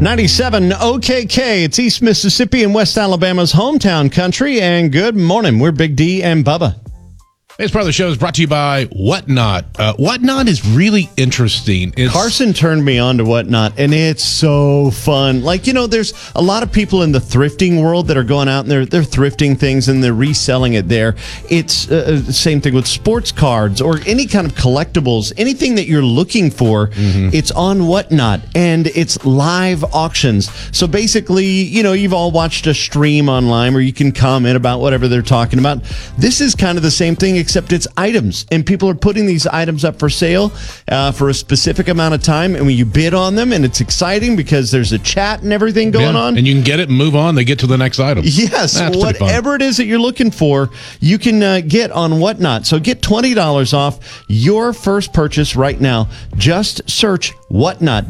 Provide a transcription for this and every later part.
97 OKK. It's East Mississippi and West Alabama's hometown country. And good morning. We're Big D and Bubba. This part of the show is brought to you by Whatnot. Whatnot is really interesting. Carson turned me on to Whatnot, and it's so fun. Like, you know, there's a lot of people in the thrifting world that are going out and they're thrifting things and they're reselling it there. It's the same thing with sports cards or any kind of collectibles, anything that you're looking for. It's on Whatnot, and it's live auctions. So basically, you know, you've all watched a stream online where you can comment about whatever they're talking about. This is kind of the same thing, except it's items, and people are putting these items up for sale for a specific amount of time, and when you bid on them, and it's exciting because there's a chat and everything going on, and you can get it and move on. They get to the next item. Yes, whatever it is that you're looking for, you can get on Whatnot. So get $20 off your first purchase right now. Just search Whatnot,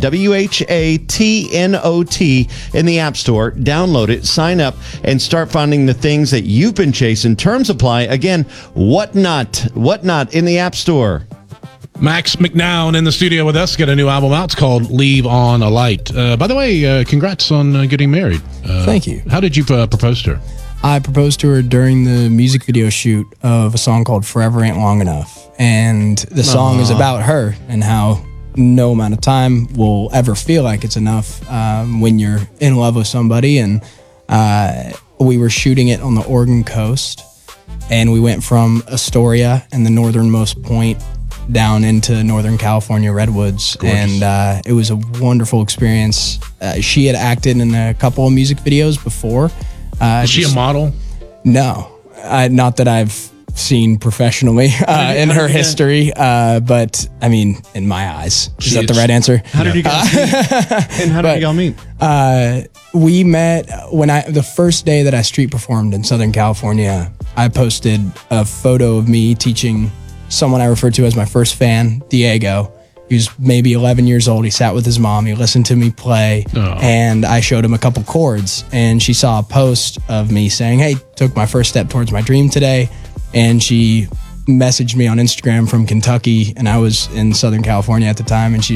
WHATNOT, in the App Store. Download it, sign up, and start finding the things that you've been chasing. Terms apply. Again, Whatnot in the App Store. Max McNown in the studio with us. Got a new album out. It's called Leave on a Light. By the way, congrats on getting married. Thank you. How did you propose to her? I proposed to her during the music video shoot of a song called Forever Ain't Long Enough. And the song is about her and how no amount of time will ever feel like it's enough when you're in love with somebody. And we were shooting it on the Oregon coast. And we went from Astoria and the northernmost point down into Northern California redwoods. Gorgeous. And it was a wonderful experience. She had acted in a couple of music videos before. Was she a model? No, not that I've seen professionally in her history. But I mean, in my eyes, is that the right answer? How did you guys meet? And how did y'all meet? We met the first day that I street performed in Southern California. I posted a photo of me teaching someone I referred to as my first fan, Diego. He was maybe 11 years old. He sat with his mom. He listened to me play, and I showed him a couple chords. And she saw a post of me saying, "Hey, took my first step towards my dream today." And she messaged me on Instagram from Kentucky, and I was in Southern California at the time, and she